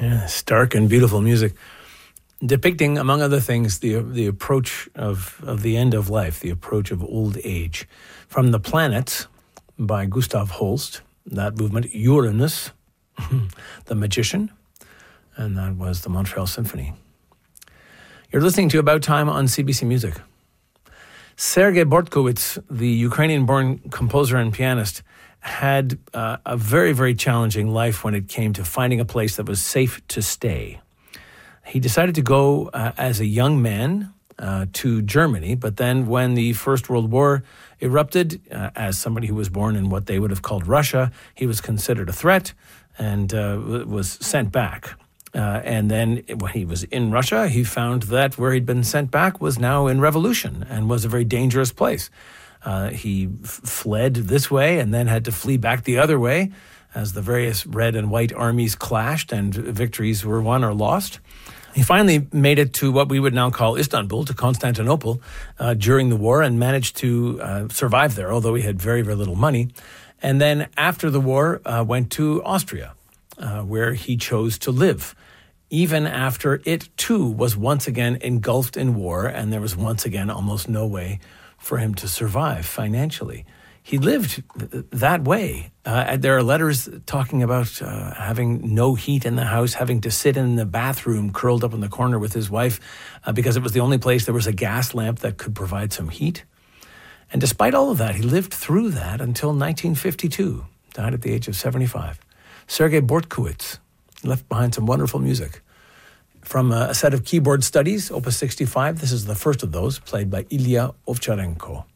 Yeah, stark and beautiful music, depicting, among other things, the approach of the end of life, the approach of old age. From The Planets by Gustav Holst, that movement, Uranus, The Magician, and that was the Montreal Symphony. You're listening to About Time on CBC Music. Sergei Bortkovich, the Ukrainian-born composer and pianist, had a very, very challenging life when it came to finding a place that was safe to stay. He decided to go as a young man to Germany, but then when the First World War erupted, as somebody who was born in what they would have called Russia, he was considered a threat and was sent back. And then when he was in Russia, he found that where he'd been sent back was now in revolution and was a very dangerous place. He fled this way and then had to flee back the other way as the various red and white armies clashed and victories were won or lost. He finally made it to what we would now call Istanbul, to Constantinople, during the war, and managed to survive there, although he had very, very little money. And then after the war, went to Austria, where he chose to live, even after it, too, was once again engulfed in war, and there was once again almost no way for him to survive financially. He lived that way. There are letters talking about having no heat in the house, having to sit in the bathroom curled up in the corner with his wife because it was the only place there was a gas lamp that could provide some heat. And despite all of that, he lived through that until 1952, died at the age of 75. Sergei Bortkovich left behind some wonderful music. From a set of keyboard studies, Opus 65, this is the first of those, played by Ilya Ovcharenko.